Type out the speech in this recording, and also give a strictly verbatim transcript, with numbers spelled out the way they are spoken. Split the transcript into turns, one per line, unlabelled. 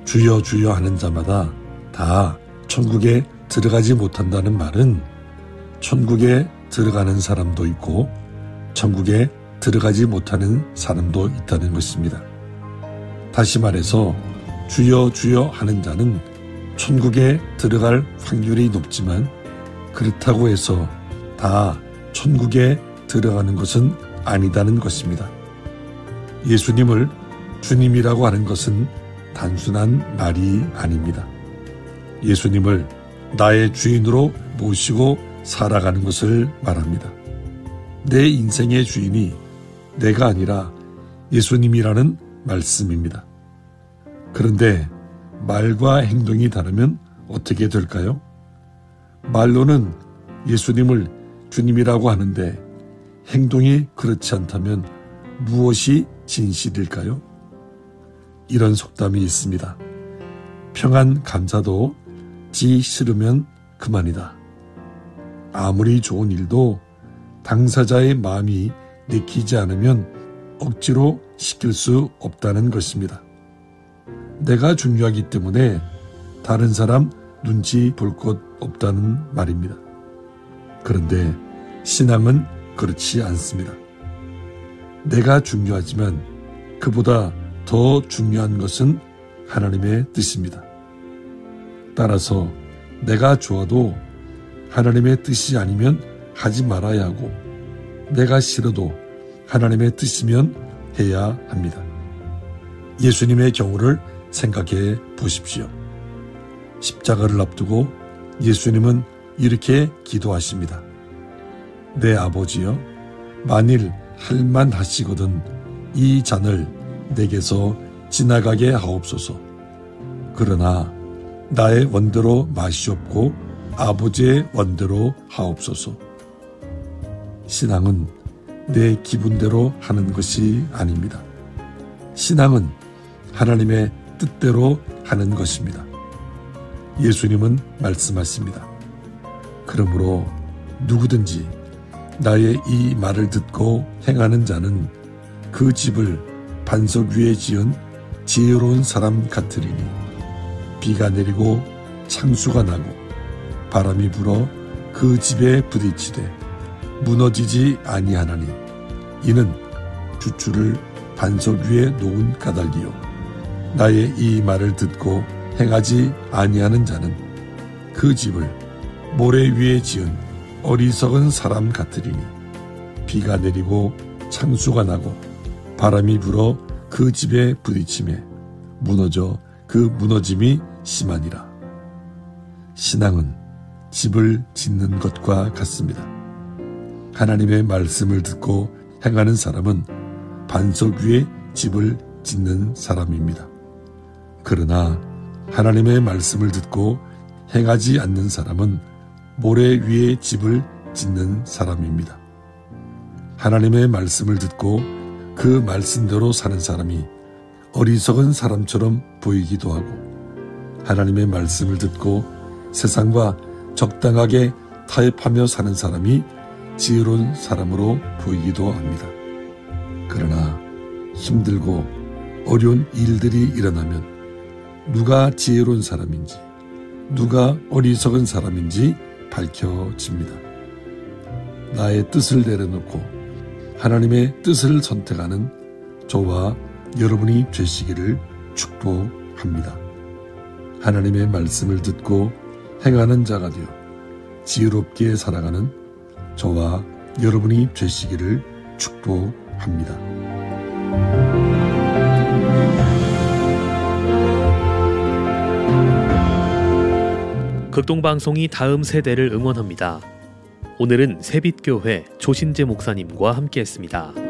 주여 주여 하는 자마다 다 천국에 들어가지 못한다는 말은 천국에 들어가는 사람도 있고 천국에 들어가지 못하는 사람도 있다는 것입니다. 다시 말해서 주여 주여 하는 자는 천국에 들어갈 확률이 높지만 그렇다고 해서 다 천국에 들어가는 것은 아니다는 것입니다. 예수님을 주님이라고 하는 것은 단순한 말이 아닙니다. 예수님을 나의 주인으로 모시고 살아가는 것을 말합니다. 내 인생의 주인이 내가 아니라 예수님이라는 말씀입니다. 그런데 말과 행동이 다르면 어떻게 될까요? 말로는 예수님을 주님이라고 하는데 행동이 그렇지 않다면 무엇이 진실일까요? 이런 속담이 있습니다. 평안 감사도 지 싫으면 그만이다. 아무리 좋은 일도 당사자의 마음이 내키지 않으면 억지로 시킬 수 없다는 것입니다. 내가 중요하기 때문에 다른 사람 눈치 볼 것 없다는 말입니다. 그런데 신앙은 그렇지 않습니다. 내가 중요하지만 그보다 더 중요한 것은 하나님의 뜻입니다. 따라서 내가 좋아도 하나님의 뜻이 아니면 하지 말아야 하고 내가 싫어도 하나님의 뜻이면 해야 합니다. 예수님의 경우를 생각해 보십시오. 십자가를 앞두고 예수님은 이렇게 기도하십니다. 내 아버지여, 만일 할만하시거든 이 잔을 내게서 지나가게 하옵소서. 그러나 나의 원대로 마시옵고 아버지의 원대로 하옵소서. 신앙은 내 기분대로 하는 것이 아닙니다. 신앙은 하나님의 뜻대로 하는 것입니다. 예수님은 말씀하십니다. 그러므로 누구든지 나의 이 말을 듣고 행하는 자는 그 집을 반석 위에 지은 지혜로운 사람 같으리니 비가 내리고 창수가 나고 바람이 불어 그 집에 부딪히되 무너지지 아니하나니 이는 주추를 반석 위에 놓은 까닭이요 나의 이 말을 듣고 행하지 아니하는 자는 그 집을 모래 위에 지은 어리석은 사람 같으리니 비가 내리고 창수가 나고 바람이 불어 그 집에 부딪히매 무너져 그 무너짐이 심하니라. 신앙은 집을 짓는 것과 같습니다. 하나님의 말씀을 듣고 행하는 사람은 반석 위에 집을 짓는 사람입니다. 그러나 하나님의 말씀을 듣고 행하지 않는 사람은 모래 위에 집을 짓는 사람입니다. 하나님의 말씀을 듣고 그 말씀대로 사는 사람이 어리석은 사람처럼 보이기도 하고 하나님의 말씀을 듣고 세상과 적당하게 타협하며 사는 사람이 지혜로운 사람으로 보이기도 합니다. 그러나 힘들고 어려운 일들이 일어나면 누가 지혜로운 사람인지 누가 어리석은 사람인지 밝혀집니다. 나의 뜻을 내려놓고 하나님의 뜻을 선택하는 저와 여러분이 되시기를 축복합니다. 하나님의 말씀을 듣고 행하는 자가 되어 지혜롭게 살아가는 저와 여러분이 되시기를 축복합니다.
극동방송이 다음 세대를 응원합니다. 오늘은 새빛교회 조신재 목사님과 함께했습니다.